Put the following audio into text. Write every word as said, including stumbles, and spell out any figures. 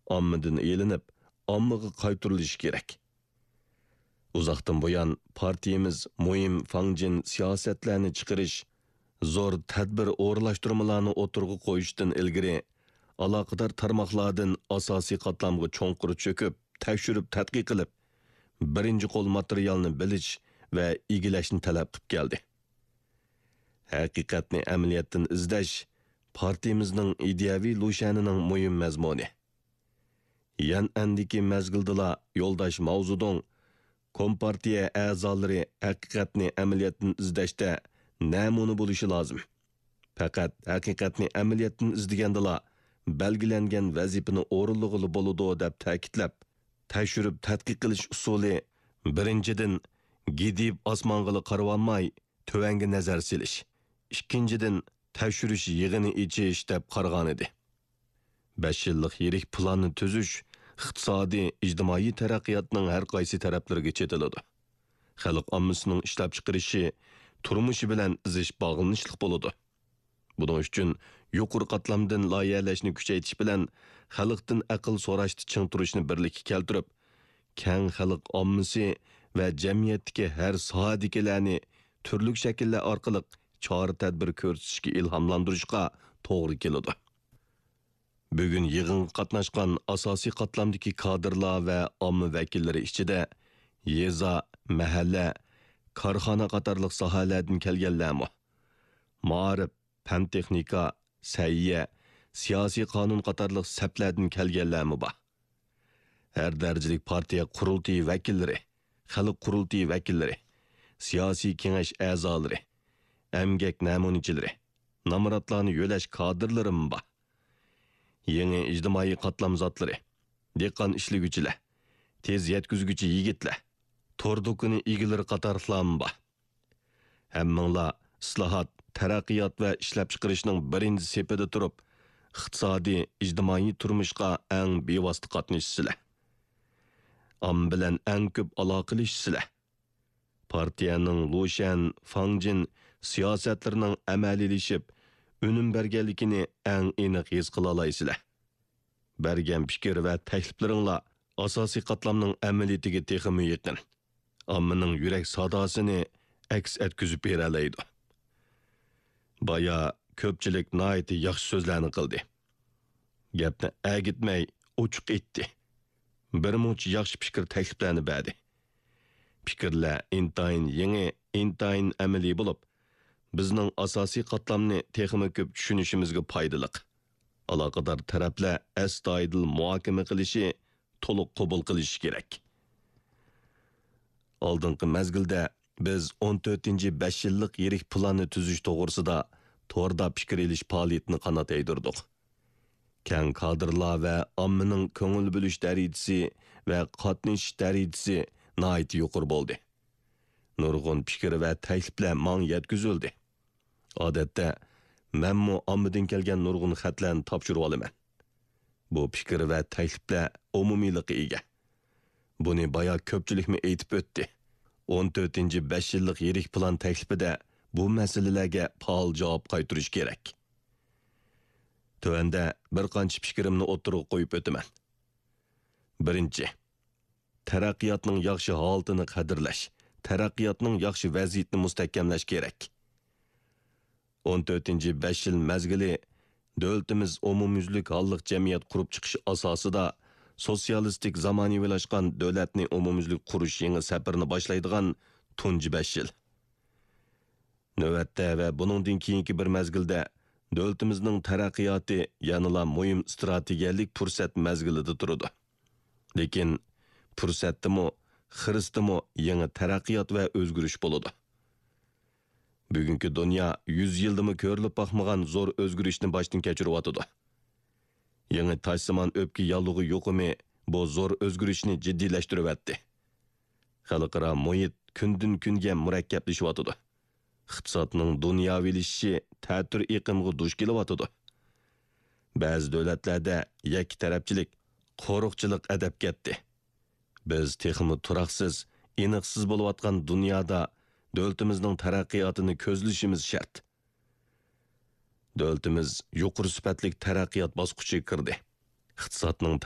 ommadan elinib, ommaga qaytarilishi kerak. Uzoqdan buyon partiyamiz muhim fangjin siyosatlarni chiqarish, zo'r tadbir o'rlashtirmalarni o'tirg'i qo'yishdan ilgari aloqador tarmoqlardan asosiy qatlamga cho'nqur cho'kib, tekshirib tadqiq qilib, birinchi qo'l materialni bilish va egilashni talab qilib keldi. Haqiqatni amaliyotdan izlash partiyamizning ideyaviy lushanining muhim mazmuni. Yan andiki mezgildila yo'ldosh mavzudon Kompartiya a'zolari haqiqatni amaliyotdan izlashda namuna bo'lishi lozim. Faqat haqiqatni amaliyotdan izlagandila belgilangan vazifani o'rinlig'i bo'ladi deb ta'kidlab, tekshirib tadqiq qilish usuli birinchidan gidib osmonga qarab olmay tuvanga nazar silish, ikkinchidan tekshirish yig'ini ichish deb qargan edi. besh yillik yirik planni tuzish iqtisodiy, ijtimoiy taraqqiyotning har qaysi taraflariga chetiladi. Xalq ommasining ishlab chiqarishi, turmushi bilan izish bog'lanishliq bo'ladi. Buning uchun yuqori qatlamdan loyihalashni kuchaytirish bilan xalqdan aql so'rashni ching turishni birlikka keltirib, keng xalq ommasi va jamiyatdagi har sohadagilarni turli shakllar orqali chora tadbir ko'rsatishga ilhomlantirishga to'g'ri keladi. Bugun yig'inga qatnashgan asosiy qatlamdagi kadrlar va omma vakillari ichida yeza, mahalla, korxona qatorliq sohalardan kelganlarmi, ma'rif, fan texnika, sayya, siyosiy qonun qatorliq saplardan kelganlarmi bor. Har darajalik partiya qurultiyi vakillari, xalq qurultiyi vakillari, siyosiy kengash a'zolari, emgak namunachilari, namoratlarni yo'lash kadrlarim bor. Yeni ijtimoiy qatlam zotlari, dehqon ishliguvchilar, tez yetkazguvchi yigitlar, tor do'koni egilari qatorliqlar bor. Hammanglar islohot, taraqqiyot va ishlab chiqarishning birinchi sepida turib, iqtisodiy, ijtimoiy turmushga eng bevosita qatnashsizlar. Om bilan eng ko'p aloqalashsizlar. Partiyaning lo'shan, fangjin siyosatlarining amaliylashib, unum berganligini eng aniq his qila olaysizlar. Bergan fikr va takliflaringlar asosiy qatlamning amaliyatiga texmi yaqin. Ommaning yurak sadosini aks etkizib bera oladi. Baya ko'pchilik nihoyat yaxshi so'zlarni qildi. Gapni agitmay ochiq aytdi. Bir muncha yaxshi fikr takliflarni berdi. Fikrlar intayin yangi, intayin amaliy bo'lib, bizning asosiy qatlamni texmi ko'p tushunishimizga foydali. Aloqador taraflar astoydil muhokama qilishi, to'liq qabul qilishi kerak. Oldingi mezgilda biz o'n to'rtinchi besh yillik yirik planni tuzish to'g'risida to'rda fikr elish faoliyatini qanot yaydirdik. Keng kadrlar va ommaning ko'ngil bo'lish darajasi va qatnashish darajasi nihoyat yuqori bo'ldi. Nurg'un fikr va takliflar mang yetkazildi. Odatda menmu ommadan kelgan nurg'un xatlarni topshirib olaman. Bu fikr va takliflar umumiylikka ega. Buni baya ko'pchilikmi aytib o'tdi. o'n to'rtinchi besh yillik yirik plan taklifida bu masalalarga faol javob qaytarish kerak. Tövanda bir qancha fikrimni o'tirib qo'yib o'taman. Birinchi, taraqqiyotning yaxshi holatini qadrlash, taraqqiyotning yaxshi vaziyatini mustahkamlash kerak. o'n to'rtinchi besh yil mezgili davlatimiz umumyuzlik holliq jamiyat qurib chiqish asosida sotsialistik zamonaviylashgan davlatni umumyuzlik qurish yangi safarini boshlaydigan tunji besh yil. Navbatda va buningdan keyingi bir mezgilda davlatimizning taraqqiyoti yanada muhim strategiyalik fursat mezgilida turadi. Lekin fursatdimi, xiristimi yangi taraqqiyot va o'zgarish bo'ladi. Bugungi dunyo yuz yildimi ko'rilib boqmagan zo'r o'zgarishni boshdan kechiryotdi. Yangi toshsimon o'pki yallig'i yo'qimi bu zo'r o'zgarishni jiddiylashtiryapti. Xalqaro muhit kundan kunga murakkablashayotdi. Iqtisodning dunyovilashishi ta'tir iqimga duch kelyapti. Ba'zi davlatlarda yakki tarafchilik, qo'riqchilik adab ketdi. Biz texmi turaqsiz, aniqsiz bo'layotgan dunyoda davlatimizning taraqqiyotini ko'zlashimiz shart. Davlatimiz yuqori sifatli taraqqiyot bosqichiga kirdi. Iqtisodning